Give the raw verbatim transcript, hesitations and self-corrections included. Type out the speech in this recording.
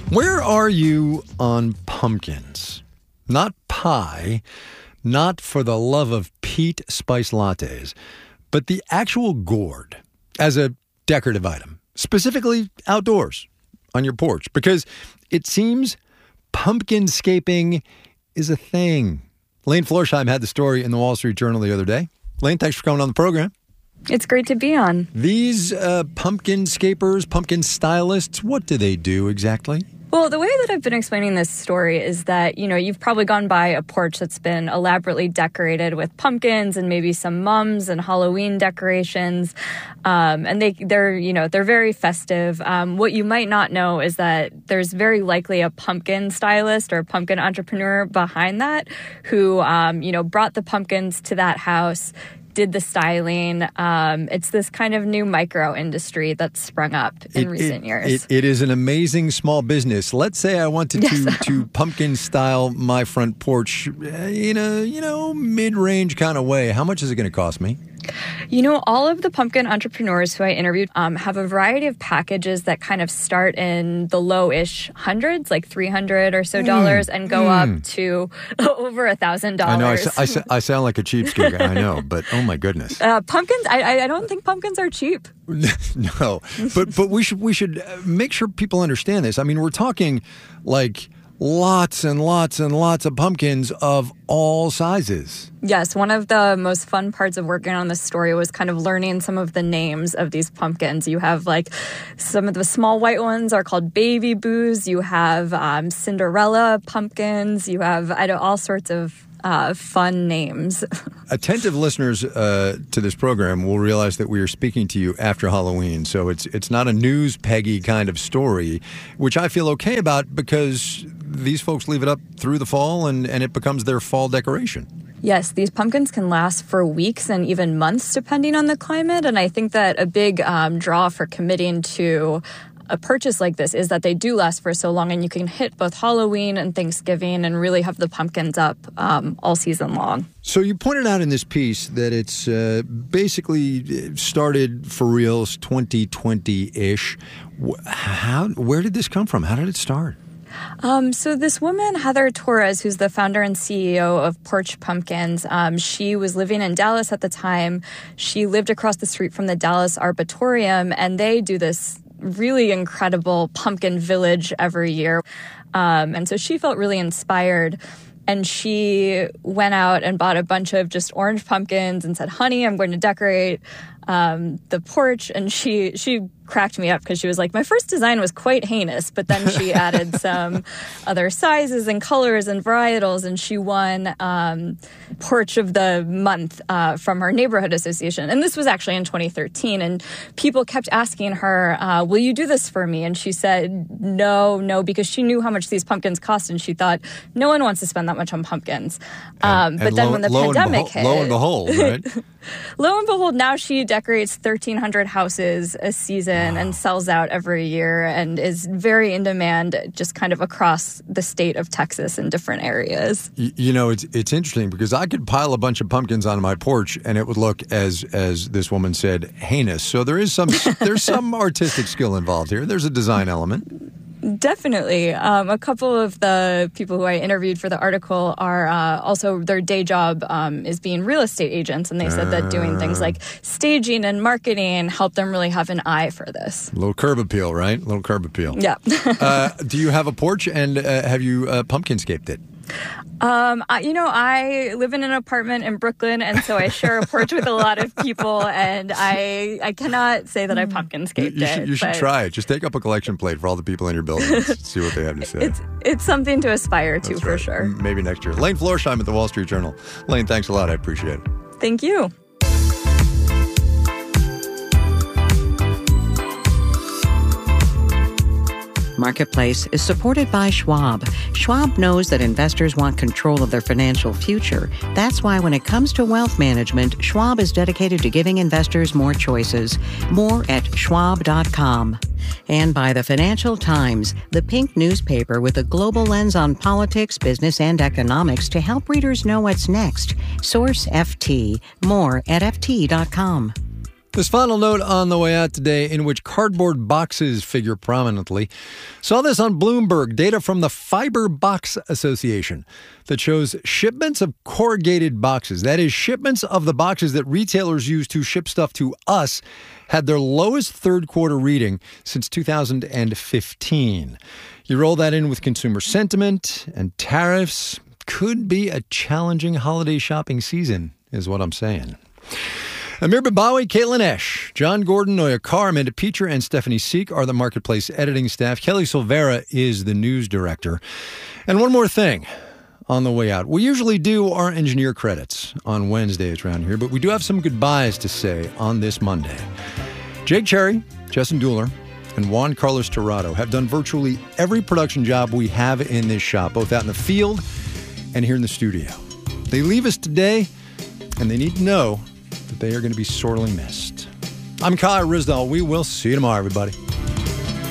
Where are you on pumpkins? Not pie, not for the love of peat spice lattes, but the actual gourd as a decorative item, specifically outdoors on your porch, because it seems pumpkinscaping is a thing. Lane Florsheim had the story in the Wall Street Journal the other day. Lane, thanks for coming on the program. It's great to be on. These uh, pumpkinscapers, pumpkin stylists, what do they do exactly? Well, the way that I've been explaining this story is that, you know, you've probably gone by a porch that's been elaborately decorated with pumpkins and maybe some mums and Halloween decorations. Um, and they, they're, you know, they're very festive. Um, what you might not know is that there's very likely a pumpkin stylist or a pumpkin entrepreneur behind that who, um, you know, brought the pumpkins to that house, did the styling. Um, it's this kind of new micro industry that's sprung up in it, recent it, years. It, it is an amazing small business. Let's say I wanted to, Yes. to pumpkin style my front porch in a, you know, mid-range kind of way. How much is it going to cost me? You know, all of the pumpkin entrepreneurs who I interviewed um, have a variety of packages that kind of start in the low-ish hundreds, like three hundred or so dollars, mm. and go mm. up to over a thousand dollars. I know, I, I, I sound like a cheapskate, I know, but oh my goodness. Uh, pumpkins, I, I don't think pumpkins are cheap. No, but but we should we should make sure people understand this. I mean, we're talking like lots and lots and lots of pumpkins of all sizes. Yes, one of the most fun parts of working on this story was kind of learning some of the names of these pumpkins. You have like some of the small white ones are called baby boos. You have um, Cinderella pumpkins. You have I don't, all sorts of Uh, fun names. Attentive listeners uh, to this program will realize that we are speaking to you after Halloween, so it's it's not a news Peggy kind of story, which I feel okay about because these folks leave it up through the fall and, and it becomes their fall decoration. Yes, these pumpkins can last for weeks and even months depending on the climate, and I think that a big um, draw for committing to a purchase like this is that they do last for so long and you can hit both Halloween and Thanksgiving and really have the pumpkins up um, all season long. So you pointed out in this piece that it's uh, basically started for reals twenty twenty-ish. How, where did this come from? How did it start? Um, so this woman, Heather Torres, who's the founder and C E O of Porch Pumpkins, um, she was living in Dallas at the time. She lived across the street from the Dallas Arboretum, and they do this really incredible pumpkin village every year. Um, and so she felt really inspired. And she went out and bought a bunch of just orange pumpkins and said, honey, I'm going to decorate um, the porch. And she she cracked me up because she was like, my first design was quite heinous. But then she added some other sizes and colors and varietals. And she won um, Porch of the Month uh, from her neighborhood association. And this was actually in twenty thirteen. And people kept asking her, uh, will you do this for me? And she said, no, no, because she knew how much these pumpkins cost. And she thought, no one wants to spend that much on pumpkins. Um, and, but and then lo, when the lo pandemic behold, hit... Lo and behold, right? Lo and behold, now she decorates thirteen hundred houses a season wow. and sells out every year and is very in demand just kind of across the state of Texas in different areas. You, you know, it's it's interesting because I could pile a bunch of pumpkins on my porch and it would look, as as this woman said, heinous. So there is some there's some artistic skill involved here. There's a design element. Definitely. Um, a couple of the people who I interviewed for the article are uh, also their day job um, is being real estate agents. And they said that doing things like staging and marketing helped them really have an eye for this. A little curb appeal, right? A little curb appeal. Yeah. uh, do you have a porch and uh, have you uh, pumpkinscaped it? Um, I, you know, I live in an apartment in Brooklyn, and so I share a porch with a lot of people, and I I cannot say that I pumpkinscaped you, you should, it. You should try it. Just take up a collection plate for all the people in your building and see what they have to say. It's, it's something to aspire to, That's for right. sure. Maybe next year. Lane Florsheim at the Wall Street Journal. Lane, thanks a lot. I appreciate it. Thank you. Marketplace is supported by Schwab. Schwab knows that investors want control of their financial future. That's why when it comes to wealth management, Schwab is dedicated to giving investors more choices. More at schwab dot com. And by the Financial Times, the pink newspaper with a global lens on politics, business, and economics to help readers know what's next. Source F T. More at F T dot com. This final note on the way out today, in which cardboard boxes figure prominently. Saw this on Bloomberg, data from the Fiber Box Association that shows shipments of corrugated boxes, that is, shipments of the boxes that retailers use to ship stuff to us, had their lowest third quarter reading since two thousand fifteen. You roll that in with consumer sentiment and tariffs, could be a challenging holiday shopping season, is what I'm saying. Amir Babawi, Caitlin Esch, John Gordon, Noya Carr, Amanda Peacher, and Stephanie Seek are the Marketplace editing staff. Kelly Silvera is the news director. And one more thing on the way out. We usually do our engineer credits on Wednesdays around here, but we do have some goodbyes to say on this Monday. Jake Cherry, Justin Dueller, and Juan Carlos Torrado have done virtually every production job we have in this shop, both out in the field and here in the studio. They leave us today, and they need to know that they are going to be sorely missed. I'm Kyle Rizdal. We will see you tomorrow, everybody.